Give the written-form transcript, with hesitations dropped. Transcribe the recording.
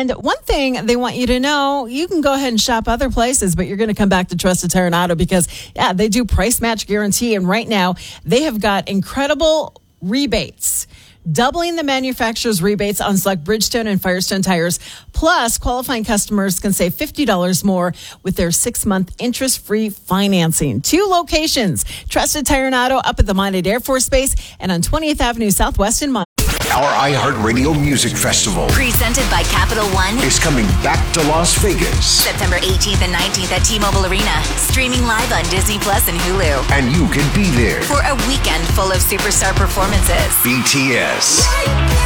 And one thing they want you to know, you can go ahead and shop other places, but you're going to come back to Trusted Tire and Auto because, they do price match guarantee. And right now, they have got incredible rebates, doubling the manufacturer's rebates on select Bridgestone and Firestone tires. Plus, qualifying customers can save $50 more with their 6-month interest-free financing. 2 locations, Trusted Tire and Auto up at the Montana Air Force Base and on 20th Avenue Southwest in Montana. Our iHeartRadio Music Festival, presented by Capital One, is coming back to Las Vegas. September 18th and 19th at T-Mobile Arena. Streaming live on Disney Plus and Hulu. And you can be there For a weekend full of superstar performances. BTS,